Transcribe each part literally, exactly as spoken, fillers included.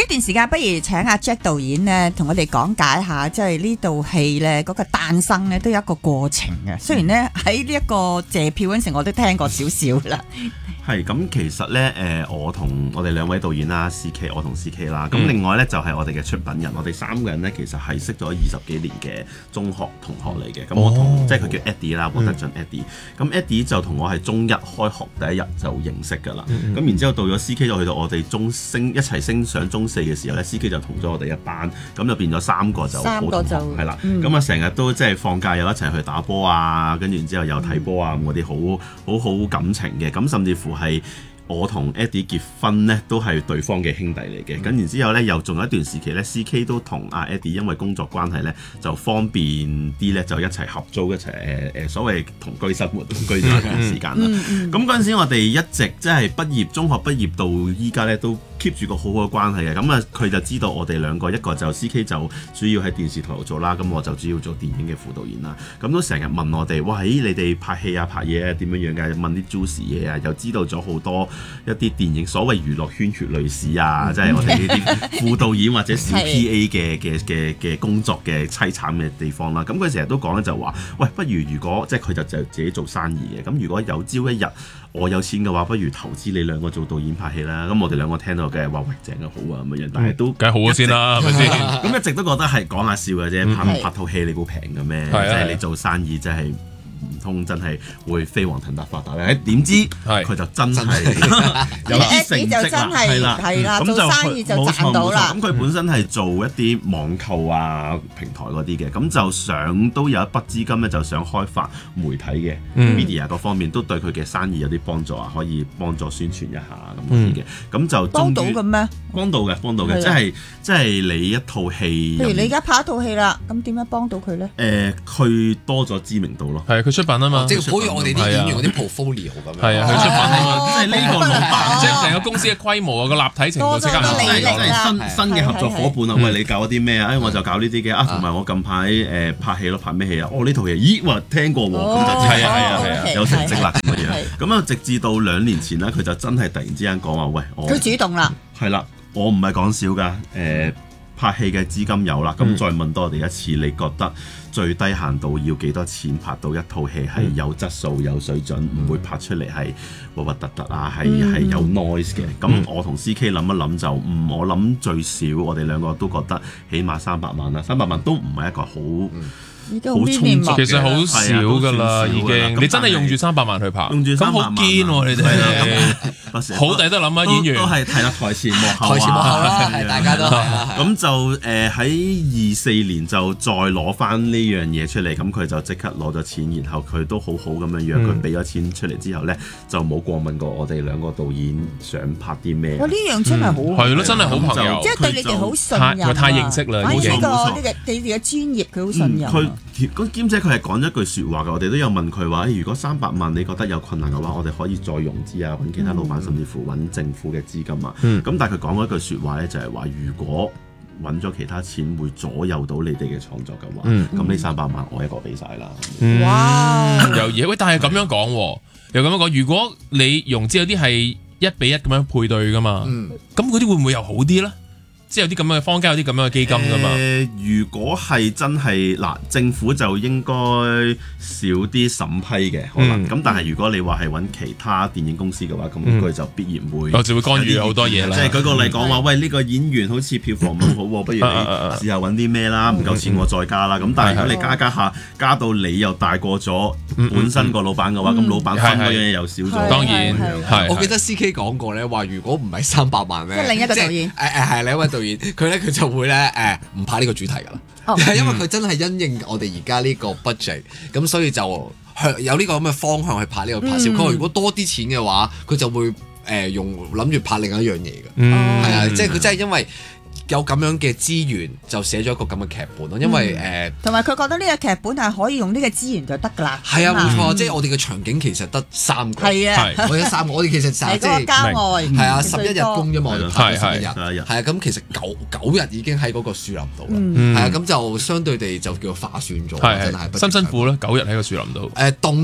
段時間不如請阿 Jack 導演呢，同我哋講解下，即係呢套戲呢嗰個誕生呢，都有一個過程嘅。雖然呢，喺呢一個謝票嗰陣時，我都聽過少少啦。 係咁，其實咧，誒、呃，我同我哋兩位導演啦 ，C K， 我同 C K 啦，咁、嗯、另外咧就係、是、我哋嘅出品人，我哋三個人咧其實係識咗二十幾年嘅中學同學嚟嘅。咁我同、哦、即係佢叫 Eddie 啦，黃德俊 Eddie。咁 Eddie 就同我係中一開學第一日就認識㗎啦。咁、嗯、然之後到咗 C K 就去到我哋中升一齊升上中四嘅時候咧 ，C K 就同咗我哋一班，咁就變咗三個就好同學係啦。咁啊成日都即係放假又一齊去打波啊，跟住然之後又睇波啊，咁嗰啲好好好感情嘅。咁甚至乎係。我同 Eddie 結婚咧，都係對方嘅兄弟嚟嘅。咁、嗯、然之後咧，又仲有一段時期咧 ，C K 都同阿 Eddie 因為工作關係咧，就方便啲咧，就一齊合租一齊誒誒所謂同居生活、同居一段時間啦。咁嗰陣時，我哋一直即係畢業，中學畢業到依家咧，都 keep 住個好好嘅關係嘅。咁啊，佢就知道我哋兩個，一個就 C K 就主要喺電視台度做啦，咁我就主要做電影嘅副導演啦。咁都成日問我哋，喂，你哋拍戲啊、拍嘢啊點樣樣嘅？問啲 juicy 嘢啊，又知道咗好多。一啲電影所謂娛樂圈血淚史啊，即係我哋呢啲副導演或者小 P A 嘅嘅嘅嘅工作嘅凄慘嘅地方啦。咁佢成日都講咧就話，喂，不如如果即係佢就就自己做生意嘅。咁如果有朝一日我有錢嘅話，不如投資你兩個做導演拍戲啦。咁我哋兩個聽到嘅話，喂，正啊，好啊咁樣，但係都梗係好咗先啦，係咪先？ 咁一直都覺得係講下笑嘅啫，拍拍套戲你估平嘅咩？即係你做生意真係。唔通真係會飛黃騰達發達咧？點知佢就真係有啲成績啦，係啦，係啦，做生意就賺到啦。咁佢本身係做一啲網購啊平台嗰啲嘅，咁就想都有一筆資金咧，就想開發媒體嘅 media 各方面都對佢嘅生意有啲幫助啊，可以幫助宣傳一下咁啲嘅。咁就幫到嘅咩？幫到嘅，幫到嘅，即係即係你一套戲。譬如你而家拍一套戲啦，咁點樣幫到佢咧？ 誒，佢多咗知名度咯。 係佢出品啊嘛， 即係好似我哋啲演員嗰啲 portfolio 咁樣。 係啊，佢出品啊嘛， 即係呢個老闆， 即係成個公司嘅規模啊，個立體程度即刻唔同。 即係新新嘅合作伙伴啊！喂，你搞啲咩啊？誒，我就搞呢啲嘅啊，同埋我近排誒拍戲咯，拍咩戲啊？哦，呢套嘢，咦，哇，聽過喎，咁就係啊係啊係啊，有成績啦咁樣。咁啊，直至到兩年前咧，佢就真係突然之間講話，喂，我佢主動啦。 係啦，我唔係講笑㗎，誒。拍戲嘅資金有啦，咁再問多我哋一次，你覺得最低限度要幾多錢拍到一套戲係有質素、有水準，唔會拍出嚟係核核突突啊，係係有 noise 嘅。咁我同 C K 諗一諗就，嗯，我諗最少我哋兩個都覺得起碼三百萬啦，三百萬都唔係一個好。好充足， 其實好少㗎啦，已經。你真係用住三百萬去拍， 用住三百萬， 咁好堅喎！你哋好抵得諗啊，演員都係係啦，台前幕後， 台前幕後啦，大家都咁就誒喺二四年就再攞翻呢樣嘢出嚟，咁佢就即刻攞咗錢，然後佢都好好咁樣樣，佢俾咗錢出嚟之後咧，就冇過問過我哋兩個導演想拍啲咩。 哇！呢樣真係好係咯，真係好朋友， 即係對你哋好信任， 佢太認識啦， 呢個呢個你哋嘅專業，佢好信任。 兼且佢係講咗一句説話嘅，我哋都有問佢話：如果三百萬你覺得有困難嘅話，我哋可以再融資啊，揾其他老闆，甚至乎揾政府嘅資金啊。咁、嗯、但係佢講咗一句説話咧，就係、是、話如果揾咗其他錢會左右到你哋嘅創作嘅話，咁呢三百萬我一個俾晒啦。 嗯、 哇！ 有嘢喂，但係咁樣講，又咁樣講，如果你融資有啲係一比一咁樣配對噶嘛，咁嗰啲會唔會又好啲咧？即係有啲咁樣嘅坊間有啲咁樣嘅基金㗎嘛、呃？如果係真係嗱，政府就應該少啲審批嘅，可能咁。嗯、但係如果你話係揾其他電影公司嘅話，咁佢、嗯、就必然會， 哦，就會干預好多嘢啦。 即係舉個例講話，喂，呢、呢個演員好似票房唔好喎，不如你試下揾啲咩啦，唔夠錢我再加啦。咁、嗯、但係如果你加加下，加到你又大過咗本身個老闆嘅話，咁、嗯、老闆分嗰樣嘢又少咗。 當然係。 我記得 C K 講過咧，話如果唔係三百萬咧， 即係另一個導演， 誒誒係另一位導演，佢咧佢就會咧誒唔拍呢個主題㗎啦，哦、因為佢真係因應我哋而家呢個 budget，咁所以就向有呢個咁嘅方向去拍呢個拍攝。佢話、嗯、如果多啲錢嘅話，佢就會誒、呃、用諗住拍另一樣嘢嘅，係、嗯、啊，即係佢真係因為。有咁樣嘅資源就寫咗一個咁嘅劇本咯，因為誒，同埋佢覺得呢個劇本係可以用呢個資源就得㗎啦。 係啊，冇錯，即係我哋嘅場景其實得三個， 係啊， 我哋三個，我哋其實就係即係郊外， 係啊，十一日工啫嘛，我哋拍十一日， 係啊，咁其實九九日已經喺嗰個樹林度啦，係啊，咁就相對地就叫做划算咗，真係辛辛苦啦，九日喺個樹林度， 誒凍咯。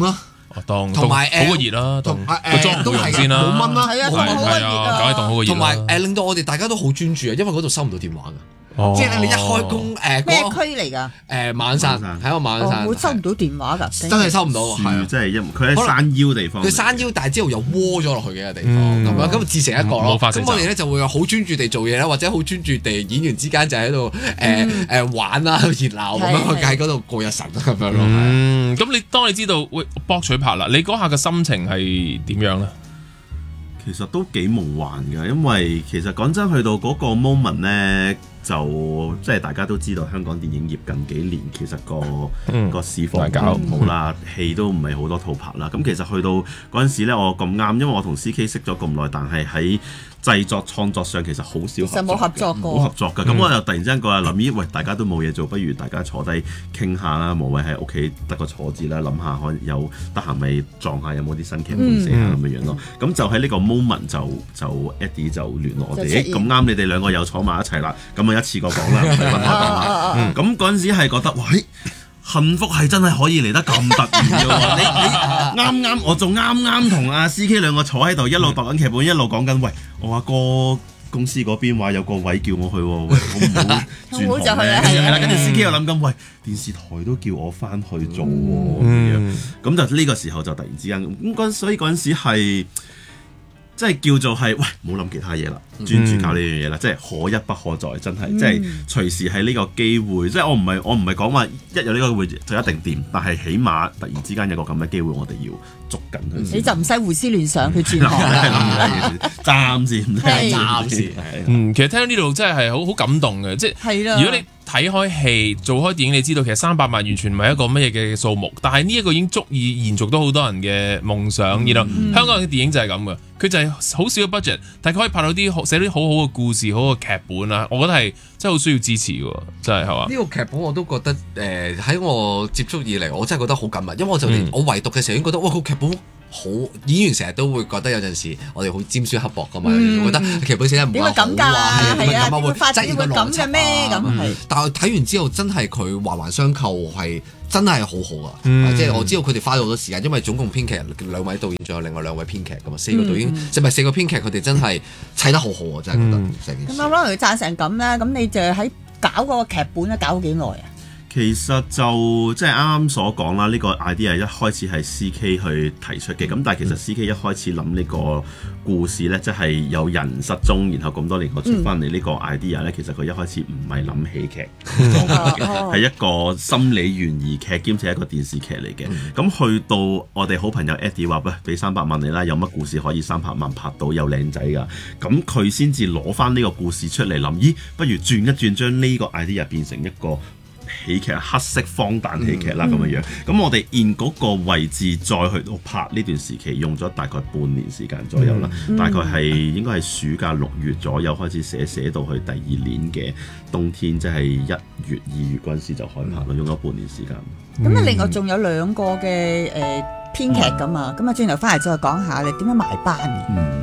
當同埋好過熱啦，當個妝唔會用先啦， 冇蚊啦， 係啊， 係係啊，梗係當好過熱啦。 同埋誒令到我哋大家都好專注啊，因為嗰度收唔到電話㗎。即係你一開工誒咩區嚟㗎？ 誒馬鞍山喺個馬鞍山， 我收唔到電話㗎， 真係收唔到，係即係因佢喺山腰地方， 佢山腰，但係之後又窩咗落去嘅地方咁樣，咁自成一個咯。咁我哋咧就會好專注地做嘢啦，或者好專注地演員之間就喺度誒誒玩啦、熱鬧咁樣，去喺嗰度過日神咁樣咯。 嗯，咁你當你知道喂博取拍啦，你嗰下嘅心情係點樣咧？ 其實都幾夢幻㗎，因為其實講真，去到嗰個 moment 呢，就即係大家都知道香港電影業近幾年其實個、嗯、個市況搞唔好啦，戲都唔係好多套拍啦。咁其實去到嗰陣時咧，我咁啱，因為我同 C K 識咗咁耐，但係喺製作創作上其實好少合作， 冇合作過， 冇合作㗎。咁、嗯、我就突然之間覺得諗咦，喂，大家都冇嘢做，不如大家坐低傾下啦，無謂喺屋企得個坐字啦，諗下可能有得閒咪撞下有冇啲新劇本寫下咁樣樣咯。咁、嗯、就喺呢個 moment 就就 Eddie 就聯絡我哋，咁啱你哋兩個又坐埋一齊啦，咁啊一次過講啦，唔使分開講啦。咁嗰陣時係覺得喂。幸福係真係可以嚟得咁突然嘅喎！你你啱啱我仲啱啱同阿 C K 兩個坐喺度，一路讀緊劇本，一路講緊喂，我阿哥公司嗰邊話有個位叫我去喎，喂，好唔好轉行咧？係啦，跟住 C K 又諗緊，喂，電視台都叫我翻去做喎，咁樣，咁就呢個時候就突然之間咁嗰，所以嗰陣時係。即係叫做係，喂，唔好諗其他嘢啦，專注搞呢樣嘢啦，即係可一不可再，真係，嗯、即係隨時喺呢個機會，即係我唔係我唔係講話一有呢個機會就一定掂，但係起碼突然之間有個咁嘅機會，我哋要捉緊佢。你就唔使胡思亂想去轉行啦， 暫時唔係暫時。 嗯，其實聽到呢度真係係好好感動嘅，即係如果你睇開戲、做開電影，你知道其實三百萬完全唔係一個乜嘢嘅數目，但係呢一個已經足以延續到好多人嘅夢想。然後、嗯、香港嘅電影就係咁嘅，佢就係好少嘅 budget，但係佢可以拍到啲寫啲好好嘅故事、好嘅劇本啊！我覺得係真係好需要支持嘅，真係係嘛？呢個劇本我都覺得誒喺、呃、我接觸以嚟，我真係覺得好緊密，因為我就連、嗯、我唯獨嘅時候已經覺得哇個劇本好，演員成日都會覺得有陣時我哋好尖酸刻薄㗎嘛，嗯、覺得劇本寫得唔夠好啊，係啊，點解會發展會咁嘅咩咁？但係睇完之後真係佢環環相扣係真係好好啊！嗯、即係我知道佢哋花咗好多時間，因為總共編劇兩位導演，仲有另外兩位編劇㗎嘛，四個導演，即係咪四個編劇佢哋真係砌得好好啊！真係覺得成件事。咁阿 Ronald 讚成咁咧，咁你就喺搞嗰個劇本咧，搞咗幾耐啊？ 其實就即係啱啱所講啦，呢、這個 idea 一開始係 C K 去提出嘅，咁但係其實 C K 一開始諗呢個故事呢，即係有人失蹤，然後咁多年後出翻嚟呢個 idea 呢，其實佢一開始唔係諗喜劇，係一個心理懸疑劇兼且一個電視劇嚟嘅。咁、嗯、去到我哋好朋友 Eddie 話喂，俾三百萬你啦，有乜故事可以三百萬拍到有靚仔㗎？咁佢先至攞翻呢個故事出嚟諗，咦，不如轉一轉，將呢個 idea 變成一個喜劇，黑色荒誕喜劇啦咁樣樣，咁我哋 in 嗰個位置再去到拍呢段時期，用咗大概半年時間左右啦，嗯、大概係應該係暑假六月左右開始寫，寫到去第二年嘅冬天，即係一月、二月嗰陣時就開拍啦，用咗半年時間。 咁啊、嗯，另外仲有兩個嘅誒編劇㗎嘛，咁啊轉頭翻嚟再講下你點樣埋班嘅。嗯